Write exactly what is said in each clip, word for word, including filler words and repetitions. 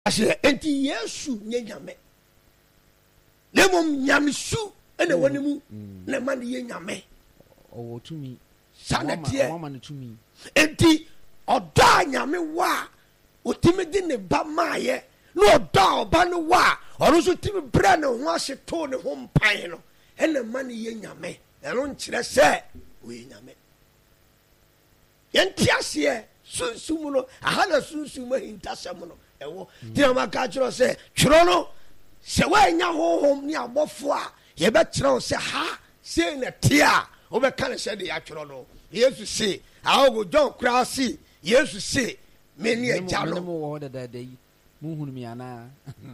Ashe enti Yesu nye nyame. Nemom nyame su ene woni mu na ma ne ye nyame. Owo tumi. Sanetie. Owo ma ne tumi. Enti oda nyame wa otimi di ne ba maaye no oda oba no wa oro so timi bra ne ho ase to ne ho mpan no ene ma ne ye nyame. Eno nkyere se we nyame. Yenti ase sunsum no aha na sunsum hintasem no ewo dia maka kyerɛ sɛ tworo no sɛ wanya hohom ne abɔfo a yɛbɛkyerɛ sɛ ha sei na te a wobɛka ne sɛ de yɛatwerɛ no Yesu se awo John kura se Yesu se me ne agya no mo wo dada dai mu hunu mi ana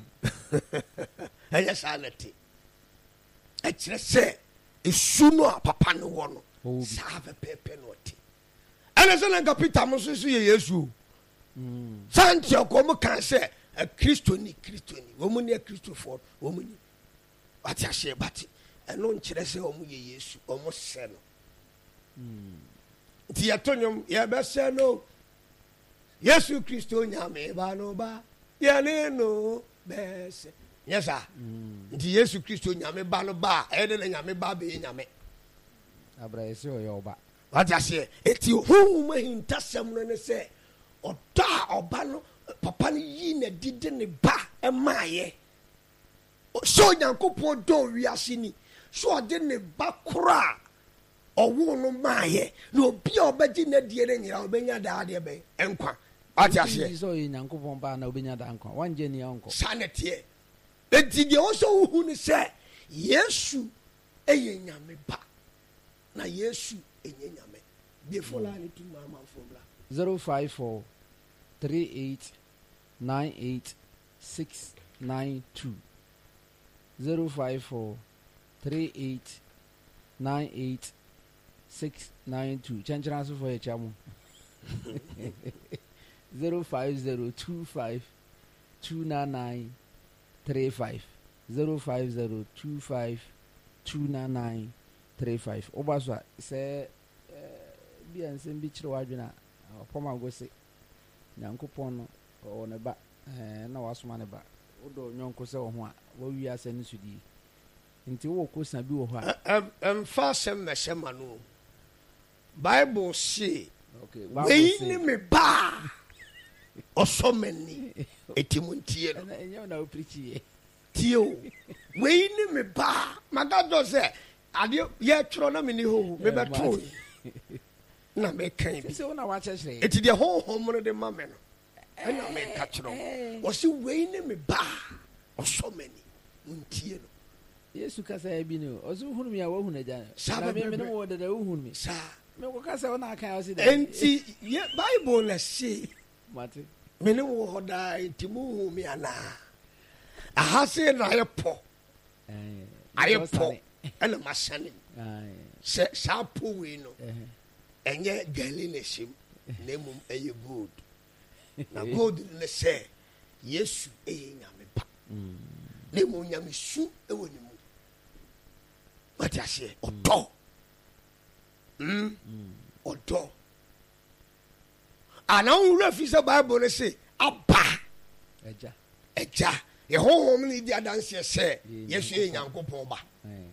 ɛyɛ saa na te ɛkyerɛ sɛ esu no a papa no wɔ no saa pɛpɛpɛ no te ɛna sɛ na Peter mo so so yɛ Yesu Santia komo kan se a Christoni Christoni womu ne Christofo womu ni ati ahye bati eno nkyere se omu ye Yesu omu se no ti atonyom ye be se no Yesu Kristo nyame ba no ba ye ne no be se yesa nti Yesu Kristo nyame ba no ba e de nyame ba be nyame abra ese o ye oba ati ahye eti hu mu hintasem no ne se oda oba no papa no yi na didi ne ba emaye so Nyankopɔn do wiase ni so ode ne ba kora owo no maaye na obi a obagi na die ne nyira obenya da ade be enkwa ati ase so Nyankopɔn ba na obenya da nkwa wanje ni onko sanete enti de o so hu ni se Yesu eye nyame ba na Yesu enye nyame before la ni tu mama fobla zero five four three eight nine eight six nine two zero five four three eight nine eight six nine two chanchana so for echamu zero five zero two five two nine nine three five zero five zero two five two nine nine three five obaswa say bi ansem bi kire wadwena poma go se Nyankopɔn no o ne ba eh na wasoma ne ba odo nyonko se wo ho a wo wi ase ne sudi nti wo kosa bi wo ho a em fa sem na shema no Bible say okay we ni me ba osomani etimuntie no enyo na o preachie tio we ni me ba magado se ade ye tworo na me ni ho me beto na me kan bi se wona wa chechre eti de ho ho mo de ma me no na me ka tworo o si we ni me ba osomani ntie no Yesu kasa ya bi no ozu hunu mi a wo hunu ja na me me no wo de da wo hunu mi sa me ko kasa wona kan o si da enti ye Bible la say mate me ne wo ho da enti mu hu mi ana aha se na ye po eh aye po ela masane se sa po we no enye gali na shim na mum eye good na good ne se Yesu eye nyame ba na mum nyame su e woni mu mati ase odo mm odo ana unra fi se Bible ne se aba eja eja ye honhom ni di adanse se Yesu eye Nyankopɔn ba